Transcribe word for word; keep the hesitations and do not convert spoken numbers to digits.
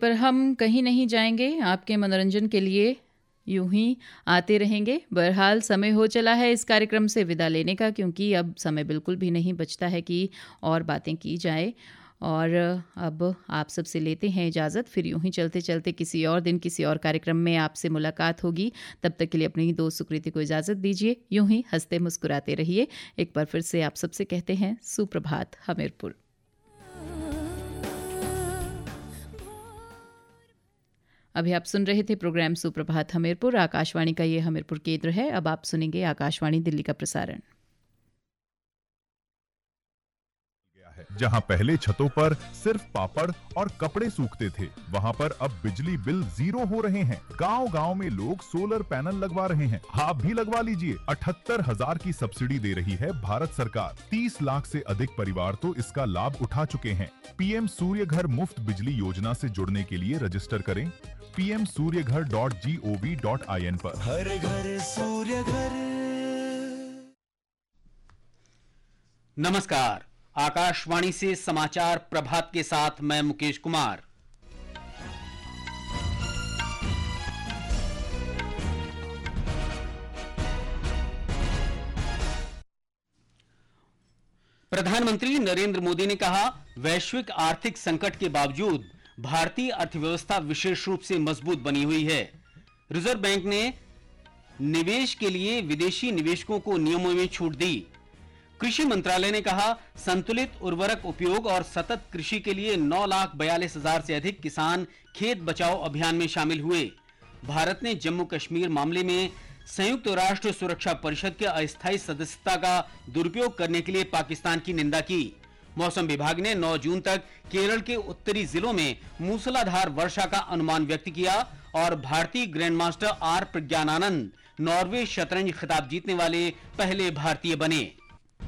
पर हम कहीं नहीं जाएंगे, आपके मनोरंजन के लिए यूं ही आते रहेंगे। बहरहाल समय हो चला है इस कार्यक्रम से विदा लेने का, क्योंकि अब समय बिल्कुल भी नहीं बचता है कि और बातें की जाए। और अब आप सबसे लेते हैं इजाज़त। फिर यूं ही चलते चलते किसी और दिन किसी और कार्यक्रम में आपसे मुलाकात होगी। तब तक के लिए अपनी दोस्त सुकृति को इजाज़त दीजिए। यूं ही हंसते मुस्कुराते रहिए। एक बार फिर से आप सबसे कहते हैं सुप्रभात हमीरपुर। अभी आप सुन रहे थे प्रोग्राम सुप्रभात हमीरपुर। आकाशवाणी का ये हमीरपुर केंद्र है। अब आप सुनेंगे आकाशवाणी दिल्ली का प्रसारण। जहां पहले छतों पर सिर्फ पापड़ और कपड़े सूखते थे, वहां पर अब बिजली बिल जीरो हो रहे हैं। गांव-गांव में लोग सोलर पैनल लगवा रहे हैं। आप भी लगवा लीजिए। अठहत्तर हजार की सब्सिडी दे रही है भारत सरकार। तीस लाख से अधिक परिवार तो इसका लाभ उठा चुके हैं। पीएम सूर्य घर मुफ्त बिजली योजना से जुड़ने के लिए रजिस्टर करें पी एम सूर्य घर dot G O V dot I N पर। हर घर सूर्य घर। नमस्कार, आकाशवाणी से समाचार प्रभात के साथ मैं मुकेश कुमार। प्रधानमंत्री नरेंद्र मोदी ने कहा, वैश्विक आर्थिक संकट के बावजूद भारतीय अर्थव्यवस्था विशेष रूप से मजबूत बनी हुई है। रिजर्व बैंक ने निवेश के लिए विदेशी निवेशकों को नियमों में छूट दी। कृषि मंत्रालय ने कहा, संतुलित उर्वरक उपयोग और सतत कृषि के लिए नौ लाख बयालीस हजार से अधिक किसान खेत बचाओ अभियान में शामिल हुए। भारत ने जम्मू कश्मीर मामले में संयुक्त राष्ट्र सुरक्षा परिषद के अस्थायी सदस्यता का दुरुपयोग करने के लिए पाकिस्तान की निंदा की। मौसम विभाग ने नौ जून तक केरल के उत्तरी जिलों में मूसलाधार वर्षा का अनुमान व्यक्त किया और भारतीय ग्रैंडमास्टर आर प्रज्ञानानंद नॉर्वे शतरंज खिताब जीतने वाले पहले भारतीय बने।